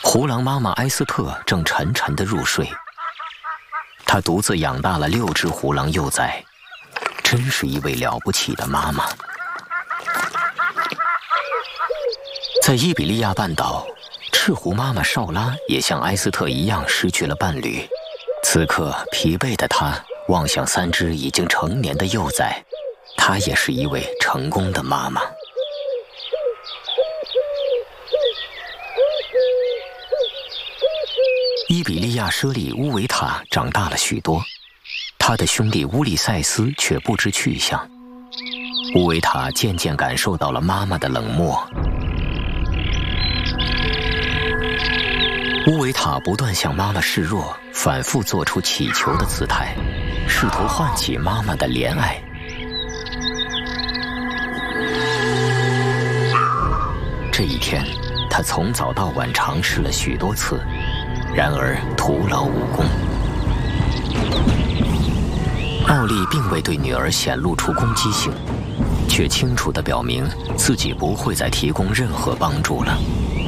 狐狼妈妈埃斯特正沉沉地入睡，她独自养大了6只狐狼幼崽，真是一位了不起的妈妈。在伊比利亚半岛，赤狐妈妈绍拉也像埃斯特一样失去了伴侣。此刻，疲惫的她望向3只已经成年的幼崽，她也是一位成功的妈妈。伊比利亚舍利乌维塔长大了许多，他的兄弟乌利塞斯却不知去向。乌维塔渐渐感受到了妈妈的冷漠。乌维塔不断向妈妈示弱，反复做出乞求的姿态，试图唤起妈妈的怜爱。这一天，他从早到晚尝试了许多次，然而徒劳无功。奥利并未对女儿显露出攻击性，却清楚地表明自己不会再提供任何帮助了。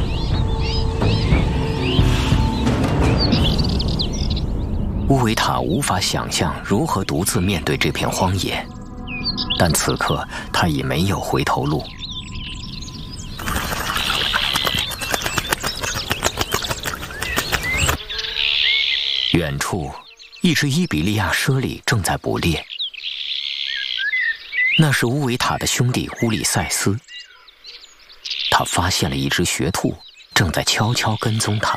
乌维塔无法想象如何独自面对这片荒野，但此刻他已没有回头路。远处，一只伊比利亚猞猁正在捕猎，那是乌维塔的兄弟乌里塞斯。他发现了一只学兔，正在悄悄跟踪他。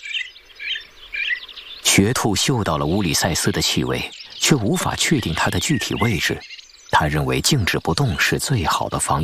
学兔嗅到了乌里塞斯的气味，却无法确定它的具体位置。他认为静止不动是最好的防御。